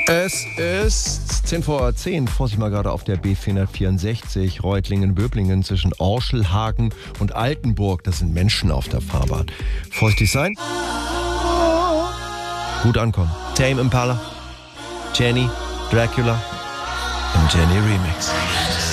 Es ist 10 vor 10, Vorsicht mal gerade auf der B464 Reutlingen-Böblingen zwischen Orschelhagen und Altenburg. Das sind Menschen auf der Fahrbahn. Vorsichtig sein. Gut ankommen. Tame Impala, Jenny, Dracula im Jenny Remix.